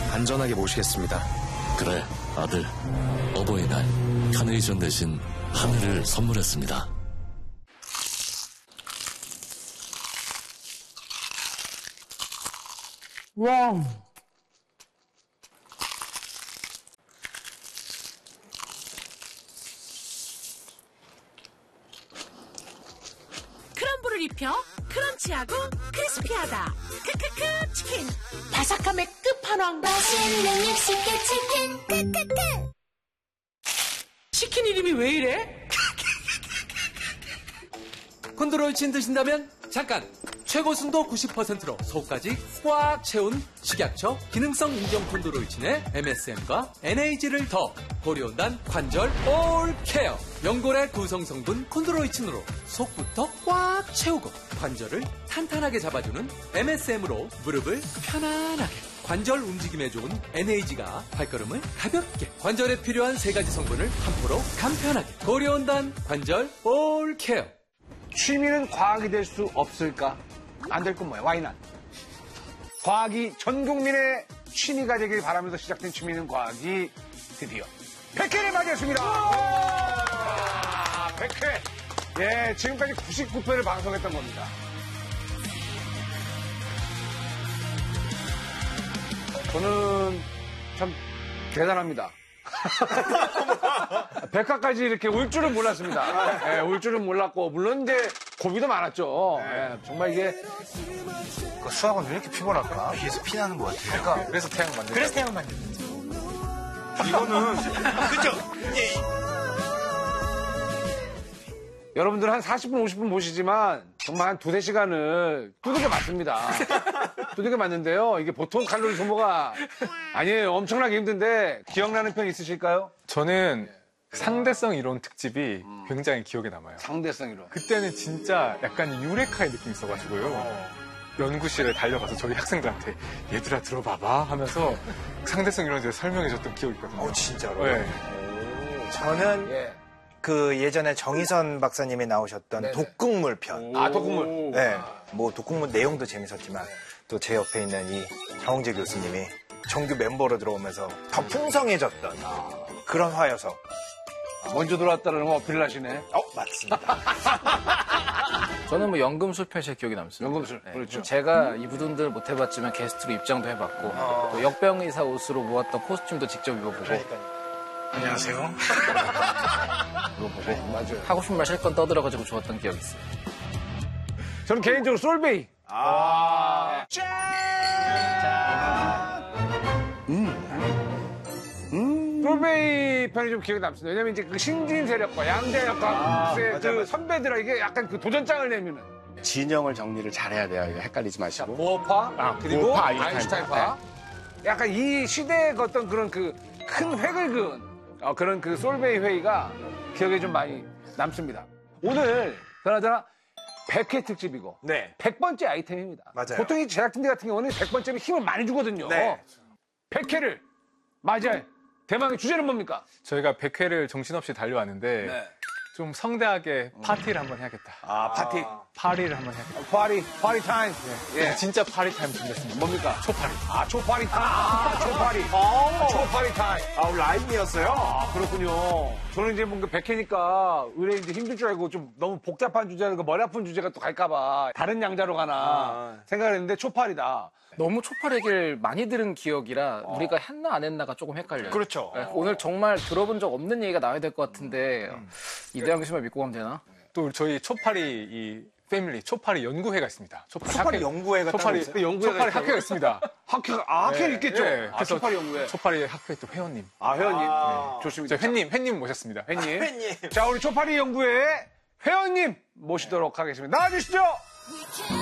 안전하게 모시겠습니다. 그래, 아들. 어버이날 카네이션 대신 하늘을 선물했습니다. 와. 크럼블을 입혀 크런치하고 크리스피하다. 크크크 치킨. 바삭함의 끝판왕. 맛있는 육식계 치킨. 크크크. 치킨 이름이 왜 이래? 콘드로이친 드신다면 잠깐! 최고 순도 90%로 속까지 꽉 채운 식약처 기능성 인정 콘드로이친에 MSM과 NAG를 더 고려온단 관절 올케어 연골의 구성 성분 콘드로이친으로 속부터 꽉 채우고 관절을 탄탄하게 잡아주는 MSM으로 무릎을 편안하게 관절 움직임에 좋은 NAG가 발걸음을 가볍게 관절에 필요한 세 가지 성분을 한 포로 간편하게 고려온단 관절 올케어. 취미는 과학이 될 수 없을까? 안 될 건 뭐야? Why not? 과학이 전 국민의 취미가 되길 바라면서 시작된 취미는 과학이 드디어 100회를 맞이했습니다. 100회. 예, 지금까지 99회를 방송했던 겁니다. 저는 참 대단합니다. 100화까지 이렇게 올 줄은 몰랐습니다. 예, 올 줄은 몰랐고, 물론 이제 고비도 많았죠. 예, 정말 이게. 수학은 왜 이렇게 피곤할까? 위에서 피나는 것 같아요. 그러니까 그래서 태양 만든. 그래서 태양 만든. 이거는 그죠? 예. 여러분들 한 40분, 50분 보시지만 정말 한 2-3시간을 두들겨 맞습니다. 두들겨 맞는데요. 이게 보통 칼로리 소모가 아니에요. 엄청나게 힘든데 기억나는 편 있으실까요? 저는 상대성 이론 특집이 굉장히 기억에 남아요. 상대성 이론. 그때는 진짜 약간 유레카의 느낌이 있어가지고요. 연구실에 달려가서 저희 학생들한테 얘들아 들어봐봐 하면서 상대성 이론에 대해서 설명해줬던 기억이 있거든요. 진짜로? 네. 저는 예. 그 예전에 정희선 박사님이 나오셨던 네네. 독극물 편. 아, 독극물. 네. 뭐 독극물 내용도 재밌었지만 또 제 옆에 있는 이 장홍재 교수님이 정규 멤버로 들어오면서 더 풍성해졌던 그런 화여서. 먼저 들어왔다는 거 어필을 하시네. 맞습니다. 저는 뭐 연금술 편이 제일 기억에 남습니다. 연금술. 네. 그렇죠. 제가 이분들 못 해봤지만 게스트로 입장도 해봤고 또 역병의사 옷으로 모았던 코스튬도 직접 입어보고 안녕하세요. 입어보고 맞아요. 하고 싶은 말 실컷 떠들어가지고 좋았던 기억이 있어요. 저는 개인적으로 솔베이. 솔베이 편이 좀 기억에 남습니다. 왜냐면 이제 그 신진 세력과 양자 역학의 그 선배들에게 약간 그 도전장을 내미는. 진영을 정리를 잘해야 돼요. 이거 헷갈리지 마시고. 보어파, 그리고 보어파, 아인슈타인파. 약간 이 시대의 어떤 그런 그 큰 획을 그은 그런 그 솔베이 회의가 기억에 좀 많이 남습니다. 오늘 그나저나 100회 특집이고 네. 100번째 아이템입니다. 맞아요. 보통 이 제작진들 같은 경우는 100번째면 힘을 많이 주거든요. 네. 100회를 맞이할 대망의 주제는 뭡니까? 저희가 100회를 정신없이 달려왔는데 네. 좀 성대하게 파티를 한번 해야겠다. 파티. 파리를 한번 해야겠다. 파리 타임. 예. 진짜 파리 타임 준비했습니다. 뭡니까? 초파리. 초파리 타임. 초파리. 초파리 타임. 라임이었어요? 그렇군요. 저는 이제 뭔가 100회니까 의뢰 이제 힘들 줄 알고 좀 너무 복잡한 주제는 머리 아픈 주제가 또 갈까봐 다른 양자로 가나 생각을 했는데 초파리다. 너무 초파 얘기를 많이 들은 기억이라 우리가 했나 안 했나가 조금 헷갈려요. 그렇죠. 네, 오늘 정말 들어본 적 없는 얘기가 나와야 될 것 같은데 이대영 씨만 믿고 가면 되나? 또 저희 초파리 이 패밀리 초파리 연구회가 있습니다. 초파리 연구회가 따로 있어요? 연구회가 초파리 학회가 있습니다. 학회는 있겠죠? 네. 그래서 초파리 연구회. 초파리 학회 또 회원님. 회원님. 네. 좋습니다. 저 회님 모셨습니다. 회님. 회님. 자, 우리 초파리 연구회 회원님 모시도록 하겠습니다. 나와주시죠!